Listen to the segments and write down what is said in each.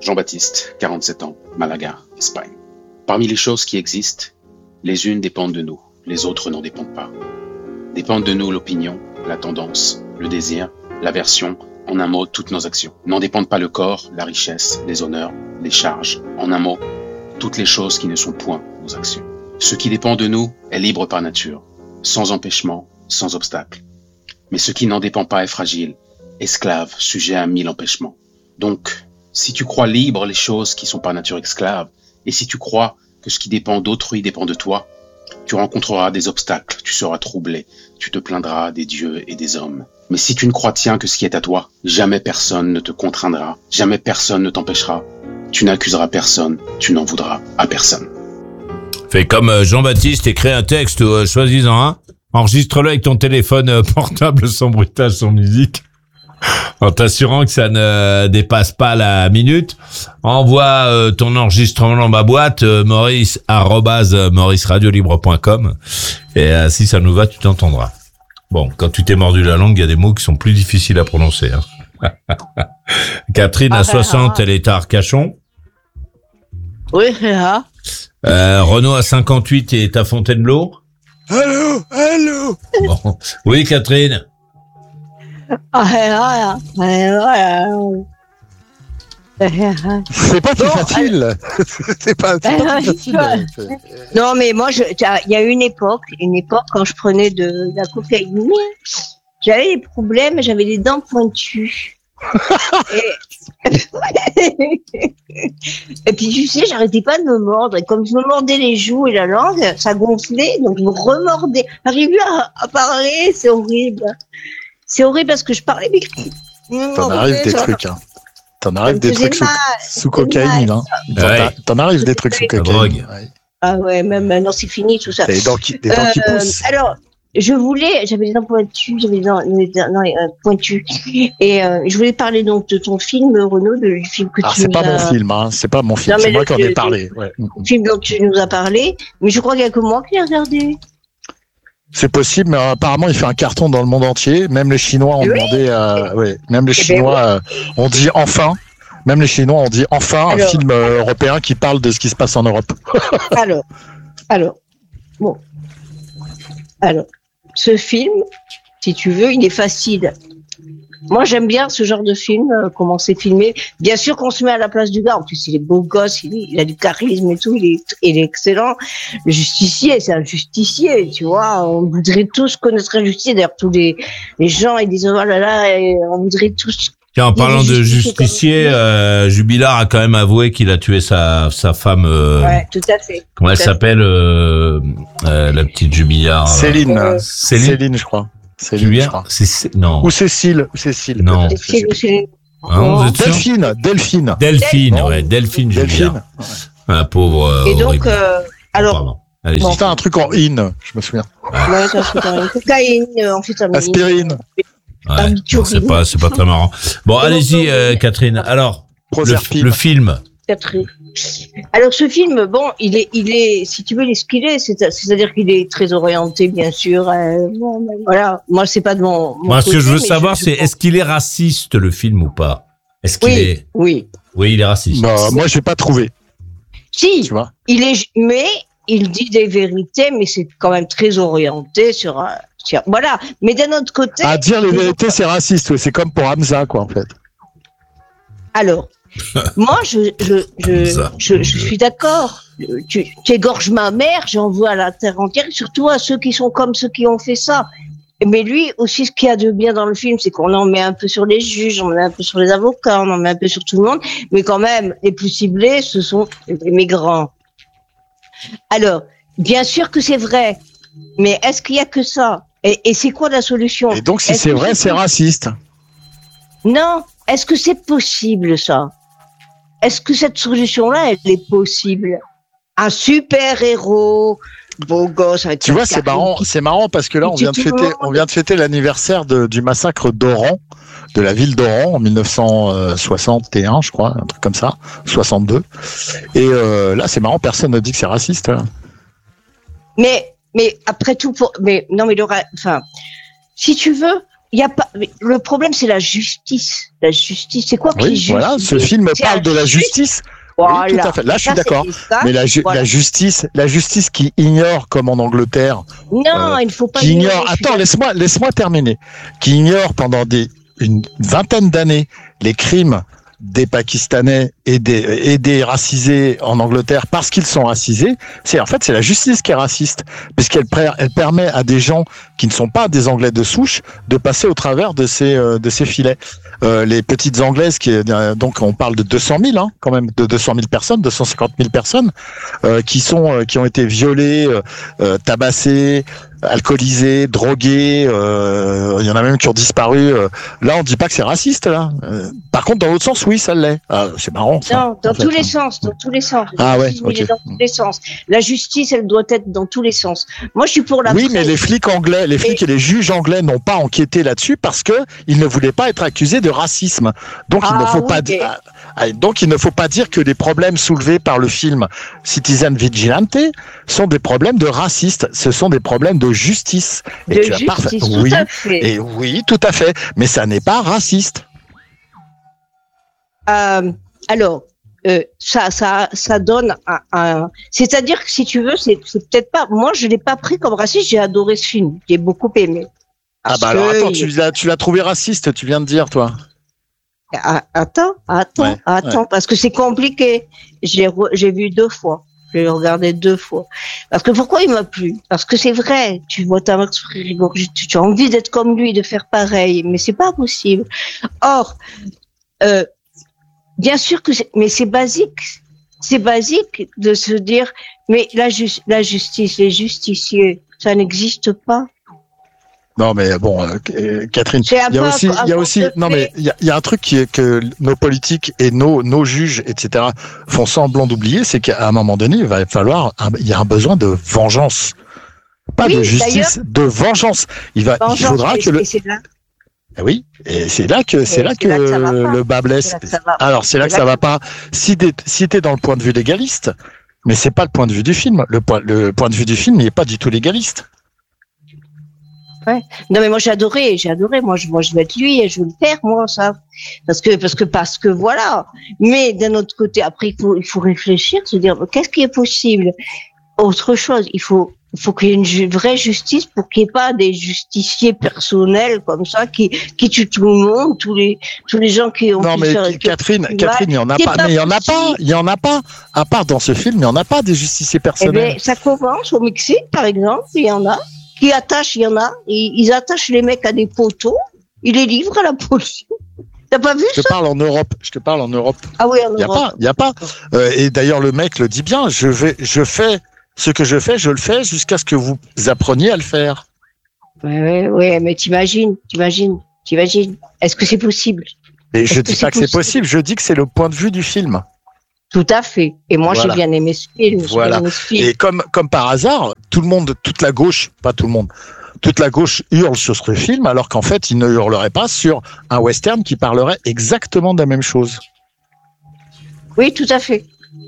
Jean-Baptiste, 47 ans, Malaga, Espagne. Parmi les choses qui existent, les unes dépendent de nous, les autres n'en dépendent pas. Dépendent de nous l'opinion, la tendance, le désir, l'aversion, en un mot, toutes nos actions. N'en dépendent pas le corps, la richesse, les honneurs, les charges, en un mot, toutes les choses qui ne sont point nos actions. Ce qui dépend de nous est libre par nature, sans empêchement, sans obstacle. Mais ce qui n'en dépend pas est fragile, esclave, sujet à 1000 empêchements. Donc, si tu crois libre les choses qui sont par nature esclaves, et si tu crois que ce qui dépend d'autrui dépend de toi, tu rencontreras des obstacles, tu seras troublé, tu te plaindras des dieux et des hommes. Mais si tu ne crois tiens que ce qui est à toi, jamais personne ne te contraindra, jamais personne ne t'empêchera, tu n'accuseras personne, tu n'en voudras à personne. Fais comme Jean-Baptiste et crée un texte, choisis-en un, enregistre-le avec ton téléphone portable sans bruitage, sans musique, en t'assurant que ça ne dépasse pas la minute. Envoie ton enregistrement dans ma boîte, maurice@mauriceradiolibre.com, et si ça nous va, tu t'entendras. Bon, quand tu t'es mordu la langue, il y a des mots qui sont plus difficiles à prononcer. Hein. Catherine, à 60, elle est à Arcachon. Oui, c'est ça. Renaud, à 58, est à Fontainebleau. Allô. Bon. Oui, Catherine. C'est pas si facile. C'est pas si facile. Non, mais moi, il y a une époque quand je prenais de la cocaïne, j'avais des problèmes, j'avais les dents pointues. Et puis tu sais, j'arrêtais pas de me mordre, et comme je me mordais les joues et la langue, ça gonflait, donc je me remordais. J'arrive plus à parler, c'est horrible. C'est horrible parce que je parlais, mais t'en arrives des trucs, hein. T'en arrives des trucs sous cocaïne, hein. T'en arrives des trucs sous cocaïne. Ah ouais, même maintenant c'est fini tout ça. Des dents qui poussent. Alors, j'avais les dents pointues, pointues. Et je voulais parler donc de ton film, Renaud, du film que tu c'est pas mon film, hein. C'est pas mon film, c'est moi qui en ai parlé. Ouais. Le film dont tu nous as parlé, mais je crois qu'il y a que moi qui l'ai regardé. C'est possible, mais apparemment il fait un carton dans le monde entier. Même les Chinois ont demandé, même les Chinois ont dit enfin. Même les Chinois ont dit enfin un film européen qui parle de ce qui se passe en Europe. Alors, ce film, si tu veux, il est facile. Moi, j'aime bien ce genre de film, comment c'est filmé. Bien sûr qu'on se met à la place du gars. En plus, il est beau gosse, il a du charisme et tout, il est excellent. Le justicier, c'est un justicier, tu vois. On voudrait tous connaître un justicier. D'ailleurs, tous les gens, ils disent, oh là là, on voudrait tous. Tiens, en parlant de justicier, Jubilard a quand même avoué qu'il a tué sa femme. Ouais, tout à fait. Comment elle s'appelle, la petite Jubilard? Céline, je crois. Céline, non. Ou Cécile. Non. Delphine, ouais, Delphine Jubilard. Un pauvre. Et donc, alors. C'était un truc en in, je me souviens. Ouais, ça fait un cocaïne, amphétamine. Aspirine. Ouais, c'est pas très marrant. Bon, allez-y, Catherine. Alors, le film. Catherine. Alors, ce film, bon, il est, si tu veux, il est ce qu'il est. C'est-à-dire qu'il est très orienté, bien sûr. Voilà. Moi, c'est pas de mon Moi, ce que je veux savoir, c'est est-ce qu'il est raciste, le film, ou pas? Est-ce qu'il est? Oui, il est raciste. Bah, moi, j'ai pas trouvé. Si. Tu vois? Mais il dit des vérités, mais c'est quand même très orienté sur voilà. Mais d'un autre côté. À dire les vérités, c'est raciste. Ouais. C'est comme pour Hamza, quoi, en fait. Alors, moi, je suis d'accord. Tu égorges ma mère, j'en veux à la terre entière, surtout à ceux qui sont comme ceux qui ont fait ça. Mais lui aussi, ce qu'il y a de bien dans le film, c'est qu'on en met un peu sur les juges, on en met un peu sur les avocats, on en met un peu sur tout le monde. Mais quand même, les plus ciblés, ce sont les migrants. Alors, bien sûr que c'est vrai, mais est-ce qu'il y a que ça? Et c'est quoi la solution? Et donc, si c'est vrai, c'est raciste. Non. Est-ce que c'est possible, ça? Est-ce que cette solution-là, elle est possible? Un super-héros, beau gosse, avec tu vois, c'est marrant parce que là, on vient de fêter l'anniversaire du massacre d'Oran, de la ville d'Oran en 1961, je crois, un truc comme ça, 62. Et là, c'est marrant, personne ne dit que c'est raciste. Là. Mais après tout, si tu veux, il y a pas. Le problème, c'est la justice. La justice, c'est quoi qui est Oui, juste? voilà, ce film parle de la justice. Voilà. Oui, tout à fait. Là, je suis d'accord. Mais la justice qui ignore, comme en Angleterre, non, il ne faut pas. Qui ignore. Attends, laisse-moi terminer. Qui ignore pendant une vingtaine d'années les crimes des Pakistanais et des racisés en Angleterre parce qu'ils sont racisés, c'est la justice qui est raciste, puisqu'elle permet à des gens qui ne sont pas des Anglais de souche de passer au travers de ces filets. Les petites Anglaises donc on parle de 200 000 quand même, de 200 000 personnes, 250 000 personnes qui ont été violées, tabassées, alcoolisés, drogués, il y en a même qui ont disparu. Là, on dit pas que c'est raciste, là. Par contre, dans l'autre sens, oui, ça l'est. C'est marrant, ça. Non, dans tous les sens, dans tous les sens. Ah ouais, okay. Dans tous les sens. La justice, elle doit être dans tous les sens. Moi, je suis pour la. Oui, mais les flics et les juges anglais n'ont pas enquêté là-dessus parce que ils ne voulaient pas être accusés de racisme. Donc, il ne faut pas dire que les problèmes soulevés par le film Citizen Vigilante sont des problèmes de racistes. Ce sont des problèmes de justice. Et de justice, tout à fait. Et oui, tout à fait. Mais ça n'est pas raciste. Alors, ça donne un. C'est-à-dire que si tu veux, c'est peut-être pas. Moi, je l'ai pas pris comme raciste. J'ai adoré ce film. J'ai beaucoup aimé. Alors attends, tu l'as trouvé raciste. Tu viens de dire, toi. Attends, parce que c'est compliqué. J'ai vu 2 fois. Je l'ai regardé 2 fois. Parce que pourquoi il m'a plu? Parce que c'est vrai, tu vois ta Max Frigo, tu as envie d'être comme lui, de faire pareil, mais c'est pas possible. Or, bien sûr que mais c'est basique de se dire, mais la justice, les justiciers, ça n'existe pas. Non mais bon, Catherine, il y a un truc qui est que nos politiques et nos juges, etc., font semblant d'oublier, c'est qu'à un moment donné, il y a un besoin de vengeance, pas de justice, de vengeance. Il faudra que le. Oui, et c'est là que le bas blesse. Alors c'est là que ça va pas. Si t'es dans le point de vue légaliste, mais c'est pas le point de vue du film. Le point de vue du film, il est pas du tout légaliste. Ouais. Non mais moi j'ai adoré. Moi je vais être lui et je vais le faire moi ça. Parce que voilà. Mais d'un autre côté, après il faut réfléchir, se dire qu'est-ce qui est possible. Autre chose, il faut qu'il y ait une vraie justice pour qu'il n'y ait pas des justiciers personnels comme ça qui tuent tout le monde, tous les gens qui ont. Non mais Catherine, il y en a pas. Mais il y en a pas. À part dans ce film, il y en a pas des justiciers personnels. Eh ben, ça commence au Mexique par exemple, il y en a. Ils attachent les mecs à des poteaux, ils les livrent à la police. T'as pas vu ça? Je te parle en Europe. Ah oui, en Europe. Il y a pas. Et d'ailleurs, le mec le dit bien. Je fais ce que je fais, je le fais jusqu'à ce que vous appreniez à le faire. Ouais, mais t'imagines. Est-ce que c'est possible? Et je dis pas que c'est possible. Je dis que c'est le point de vue du film. Tout à fait. Et moi, j'ai bien aimé ce film. Voilà. Et comme par hasard, toute la gauche hurle sur ce film, alors qu'en fait, ils ne hurleraient pas sur un western qui parlerait exactement de la même chose. Oui, tout à fait.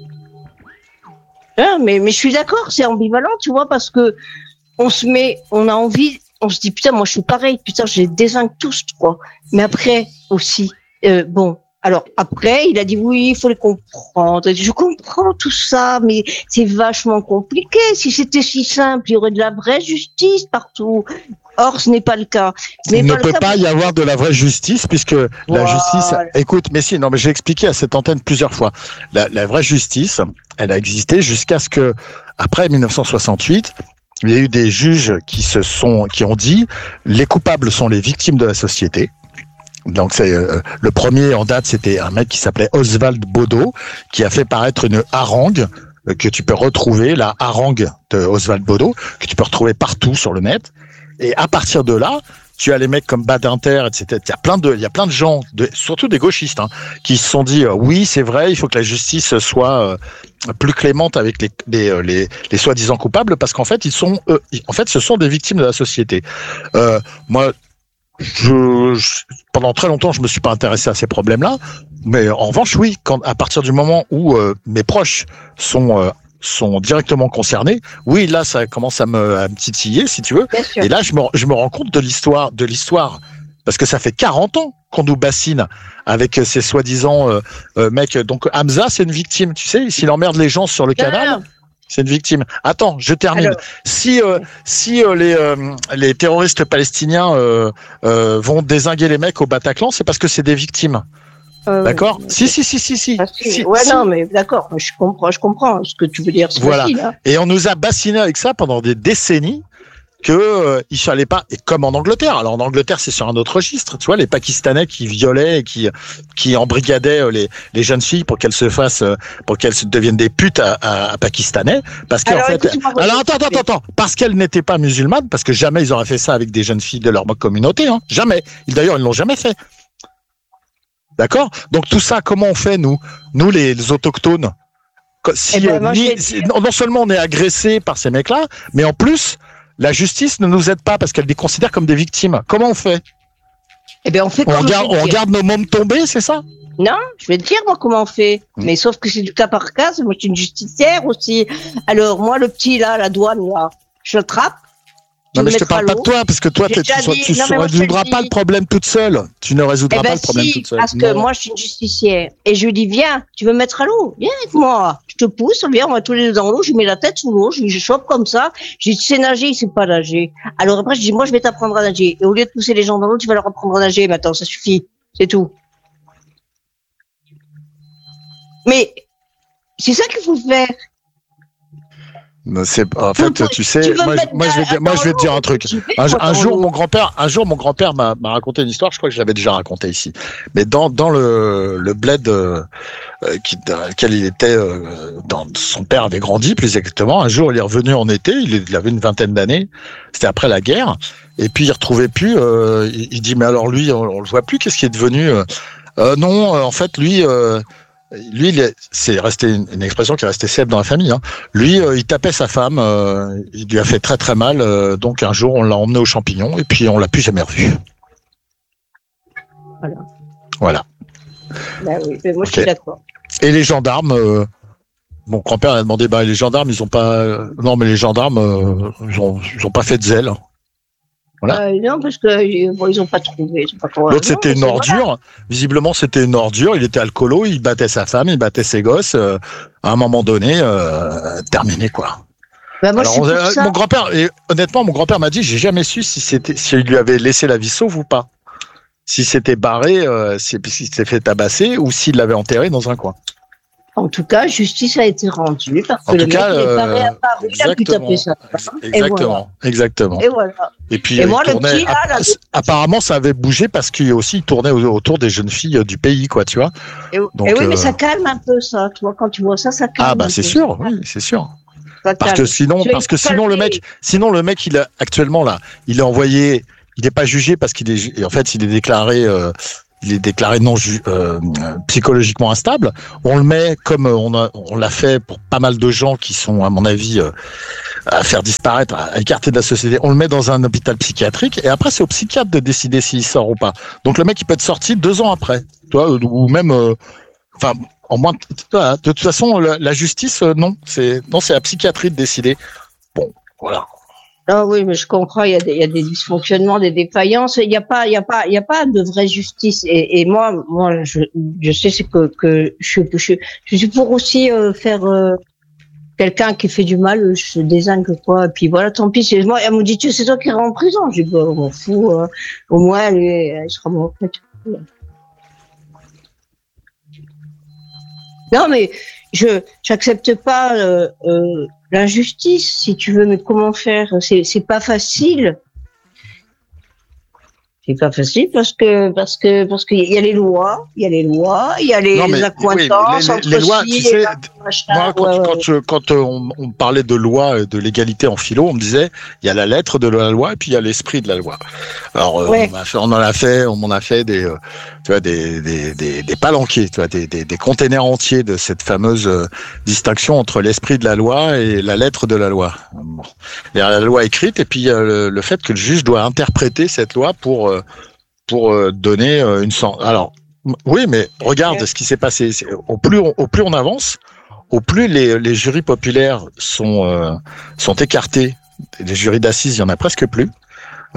Mais je suis d'accord, c'est ambivalent, tu vois, parce que on a envie, on se dit, putain, moi, je suis pareil, putain, je les désingue tous, quoi. Mais après, aussi, alors après, il a dit oui, il faut les comprendre. Je comprends tout ça, mais c'est vachement compliqué. Si c'était si simple, il y aurait de la vraie justice partout. Or, ce n'est pas le cas. Il ne peut pas y avoir de la vraie justice puisque la justice. Écoute, mais j'ai expliqué à cette antenne plusieurs fois. La vraie justice, elle a existé jusqu'à ce que, après 1968, il y a eu des juges qui ont dit les coupables sont les victimes de la société. Donc c'est le premier en date, c'était un mec qui s'appelait Oswald Bodo, qui a fait paraître une harangue que tu peux retrouver, la harangue de Oswald Bodo, que tu peux retrouver partout sur le net. Et à partir de là, tu as les mecs comme Badinter, etc. Il y a plein de gens, surtout des gauchistes, qui se sont dit oui, c'est vrai, il faut que la justice soit plus clémente avec les soi-disant coupables, parce qu'en fait ce sont des victimes de la société. Moi, pendant très longtemps, je me suis pas intéressé à ces problèmes-là, mais en revanche, oui, à partir du moment où mes proches sont directement concernés, oui, là, ça commence à me titiller, si tu veux. Et là, je me rends compte de l'histoire parce que ça fait 40 ans qu'on nous bassine avec ces soi-disant mecs. Donc Hamza, c'est une victime, tu sais, s'il emmerde les gens sur le canal, c'est une victime. Attends, je termine. Alors, si les terroristes palestiniens vont dézinguer les mecs au Bataclan, c'est parce que c'est des victimes. D'accord. Si. Ouais, non, mais d'accord. Je comprends ce que tu veux dire. Voilà. Facile, hein. Et on nous a bassiné avec ça pendant des décennies que il fallait pas. Et comme en Angleterre. Alors en Angleterre, c'est sur un autre registre. Tu vois, les Pakistanais qui violaient et qui embrigadaient les jeunes filles pour qu'elles deviennent des putes à Pakistanais. Parce qu'en fait. Alors attends. Parce qu'elles n'étaient pas musulmanes. Parce que jamais ils auraient fait ça avec des jeunes filles de leur communauté. Hein. Jamais. D'ailleurs, ils l'ont jamais fait. D'accord. Donc tout ça, comment on fait nous les autochtones? Non seulement on est agressés par ces mecs-là, mais en plus la justice ne nous aide pas parce qu'elle les considère comme des victimes. Comment on fait? On fait. On regarde nos mômes tomber, c'est ça? Non, je vais te dire moi comment on fait. Mais sauf que c'est du cas par cas. Moi, je suis une justicière aussi. Alors moi, le petit là, la douane là, je le trappe. Non, mais je te parle pas de toi, parce que toi, tu ne résoudras pas le problème toute seule. Tu ne résoudras pas le problème toute seule. Parce que moi, je suis une justicière. Et je lui dis, viens, tu veux me mettre à l'eau? Viens avec moi. Je te pousse, viens, on va tous les deux dans l'eau. Je lui mets la tête sous l'eau, je chope comme ça. Je lui dis, tu sais nager, il sait pas nager. Alors après, je dis, moi, je vais t'apprendre à nager. Et au lieu de pousser les gens dans l'eau, tu vas leur apprendre à nager. Maintenant, ça suffit. C'est tout. Mais c'est ça qu'il faut faire. En fait, tu sais, moi je vais te dire un truc. Un jour, mon grand-père m'a raconté une histoire. Je crois que je l'avais déjà raconté ici. Mais dans le bled dans lequel il était, son père avait grandi, plus exactement. Un jour, il est revenu en été. Il avait une vingtaine d'années. C'était après la guerre. Et puis il retrouvait plus. Il dit mais alors lui, on le voit plus. Qu'est-ce qui est devenu? Non, en fait, lui, c'est resté une expression qui est restée célèbre dans la famille. Hein. Lui, il tapait sa femme, il lui a fait très très mal. Donc un jour, on l'a emmené aux champignons et puis on l'a plus jamais revu. Voilà. Bah oui, mais moi je suis d'accord. Et les gendarmes, mon grand-père a demandé, les gendarmes, ils ont pas. Non, mais les gendarmes, ils ont pas fait de zèle. Voilà. Non, parce que ils ont pas trouvé. L'autre, c'était une ordure. Voilà. Visiblement, c'était une ordure. Il était alcoolo, il battait sa femme, il battait ses gosses. À un moment donné, terminé, quoi. Moi, alors, mon grand-père, et honnêtement, mon grand-père m'a dit, j'ai jamais su s'il lui avait laissé la vie sauve ou pas. S'il s'était barré, s'il s'était fait tabasser ou s'il l'avait enterré dans un coin. En tout cas, justice a été rendue parce que le mec n'est pas réapparu, il a pu taper ça. Exactement. Et voilà. Et puis, moi, tournait, apparemment, ça avait bougé parce qu'il aussi tournait autour des jeunes filles du pays, quoi, tu vois. Donc, oui, mais ça calme un peu, ça. Tu vois, quand tu vois ça calme. Ah, c'est sûr, oui, c'est sûr. Parce que sinon, le mec, il a, actuellement, là, il est envoyé, il n'est pas jugé parce qu'il est, en fait, il est déclaré, non psychologiquement instable. On le met comme on l'a fait pour pas mal de gens qui sont, à mon avis, à faire disparaître, à écarter de la société. On le met dans un hôpital psychiatrique et après c'est au psychiatre de décider s'il sort ou pas. Donc le mec il peut être sorti 2 ans après, toi, ou même, en moins. De toute façon, la justice, non, c'est la psychiatrie de décider. Bon, voilà. Ah oui, mais je comprends, il y a des dysfonctionnements, des défaillances. Il y a pas de vraie justice. Et moi, je sais c'est que je suis pour aussi faire quelqu'un qui fait du mal, je désingue quoi. Et puis voilà, tant pis. Moi, elle me dit, c'est toi qui iras en prison. Je dis, on m'en fout. Au moins, elle sera morte. Non, mais j'accepte pas l'injustice, si tu veux, mais comment faire? C'est pas facile. C'est pas facile parce que il y a les lois, il y a les accointances entre les lois, tu sais, moi, quand on parlait de loi et de l'égalité en philo, on me disait il y a la lettre de la loi et puis il y a l'esprit de la loi. Alors on m'en a fait des tu vois des palanquets, tu vois des containers entiers de cette fameuse distinction entre l'esprit de la loi et la lettre de la loi. Bon. Il y a la loi écrite et puis le fait que le juge doit interpréter cette loi pour donner une sens. Alors oui, mais regarde ce qui s'est passé. Au plus on avance, au plus les jurys populaires sont écartés. Les jurys d'assises, il y en a presque plus.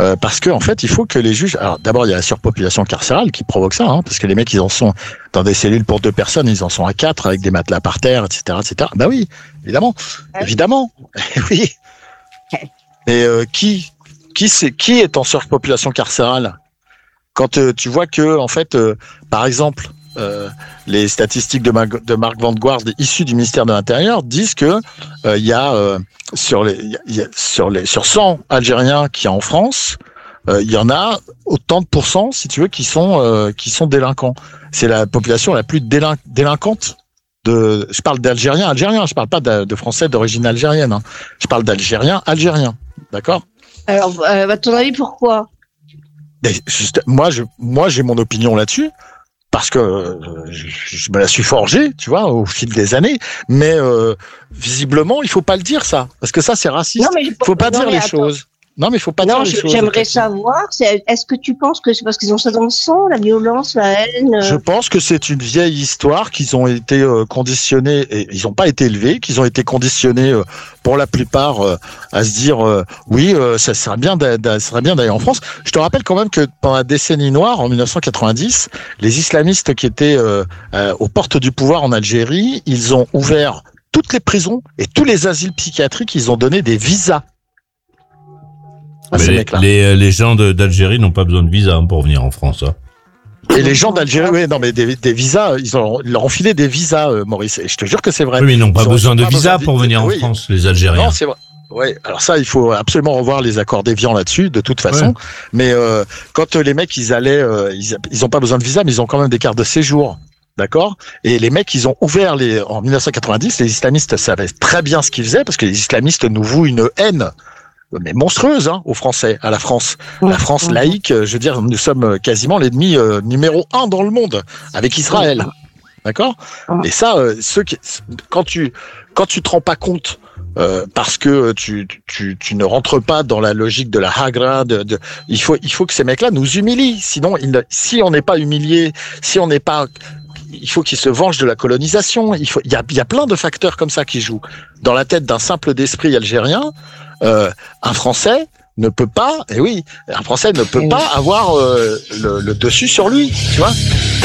parce que en fait, il faut que les juges. Alors d'abord, il y a la surpopulation carcérale qui provoque ça, parce que les mecs, ils en sont dans des cellules pour 2 personnes, ils en sont à 4 avec des matelas par terre, etc., etc. Bah oui, évidemment, évidemment, oui. Et qui est en surpopulation carcérale? Quand tu vois que en fait, par exemple, les statistiques de Mark Van Guard issues du ministère de l'Intérieur disent que il y a sur 100 Algériens qui y a en France, il y en a autant de pourcents, si tu veux, qui sont délinquants. C'est la population la plus délinquante. Je parle d'Algériens, je parle pas de Français d'origine algérienne. Je parle d'Algériens, d'accord? Alors, à ton avis, pourquoi? Moi, j'ai mon opinion là-dessus. Parce que je me la suis forgée, tu vois, au fil des années. Mais visiblement, il faut pas le dire, ça. Parce que ça, c'est raciste. Il faut pas dire les choses. Non, mais il faut pas dire les choses. J'aimerais savoir, est-ce que tu penses que c'est parce qu'ils ont ça dans le sang, la violence, la haine? Je pense que c'est une vieille histoire, qu'ils ont été conditionnés, et ils n'ont pas été élevés, qu'ils ont été conditionnés pour la plupart à se dire oui, ça serait bien d'aller en France. Je te rappelle quand même que pendant la décennie noire, en 1990, les islamistes qui étaient aux portes du pouvoir en Algérie, ils ont ouvert toutes les prisons et tous les asiles psychiatriques, ils ont donné des visas. Les gens d'Algérie n'ont pas besoin de visa pour venir en France. Et les gens d'Algérie, oui, non, mais des visas, ils leur ont filé des visas, Maurice. Et je te jure que c'est vrai. Oui, mais ils n'ont pas besoin de visa pour venir en France, les Algériens. Non, c'est vrai. Oui, alors ça, il faut absolument revoir les accords d'Évian là-dessus, de toute façon. Ouais. Mais quand les mecs, ils allaient, ils ont pas besoin de visa, mais ils ont quand même des cartes de séjour. D'accord? Et les mecs, ils ont ouvert en 1990, les islamistes savaient très bien ce qu'ils faisaient, parce que les islamistes nous vouent une haine mais monstrueuse aux Français, à la France. La France laïque, je veux dire, nous sommes quasiment l'ennemi numéro 1 dans le monde, avec Israël. D'accord? Et ça, quand tu te rends pas compte, parce que tu ne rentres pas dans la logique de la hagra, il faut que ces mecs-là nous humilient. Sinon, si on n'est pas humilié, il faut qu'ils se vengent de la colonisation. Il y a plein de facteurs comme ça qui jouent. Dans la tête d'un simple d'esprit algérien, un Français ne peut pas, un Français ne peut pas avoir le dessus sur lui, tu vois.